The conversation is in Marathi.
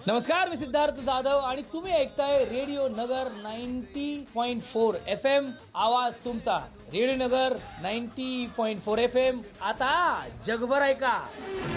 नमस्कार, मी सिद्धार्थ जाधव आणि तुम्ही ऐकताय रेडिओ नगर 90.4 FM. आवाज तुमचा. रेडिओ नगर 90.4 FM. आता जगभर ऐका.